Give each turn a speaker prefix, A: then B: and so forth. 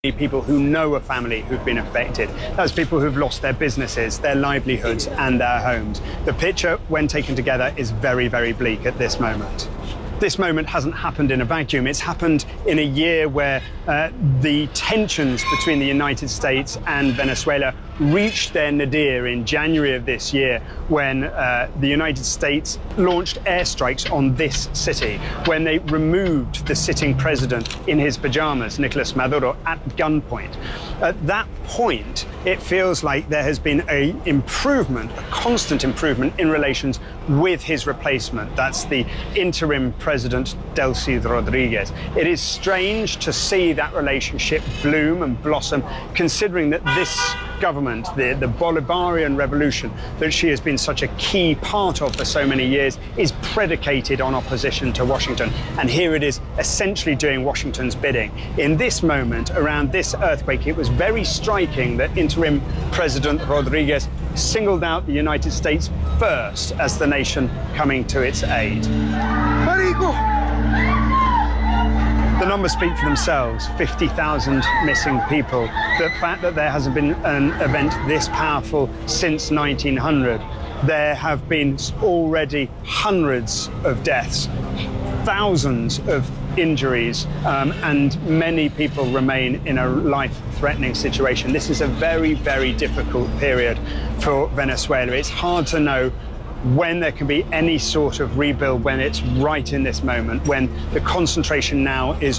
A: People who know a family who've been affected. That's people who've lost their businesses, their livelihoods and their homes. The picture, when taken together, is very, very bleak at this moment. This moment hasn't happened in a vacuum. It's happened in a year where the tensions between the United States and Venezuela reached their nadir in January of this year, when the United States launched airstrikes on this city, when they removed the sitting president in his pajamas, Nicolas Maduro, at gunpoint. At that point, it feels like there has been a constant improvement in relations with his replacement. That's the interim President Delcy Rodriguez. It is strange to see that relationship bloom and blossom, considering that this government, the Bolivarian revolution that she has been such a key part of for so many years, is predicated on opposition to Washington. And here it is essentially doing Washington's bidding. In this moment, around this earthquake, it was very striking that interim President Rodriguez singled out the United States first as the nation coming to its aid. The numbers speak for themselves. 50,000 missing people. The fact that there hasn't been an event this powerful since 1900. There have been already hundreds of deaths, thousands of injuries, and many people remain in a life-threatening situation. This is a very, very difficult period for Venezuela. It's hard to know when there can be any sort of rebuild, when it's right in this moment, when the concentration now is